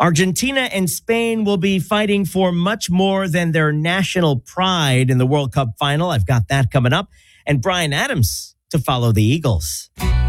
Argentina and Spain will be fighting for much more than their national pride in the World Cup final. I've got that coming up. And Brian Adams to follow the Eagles.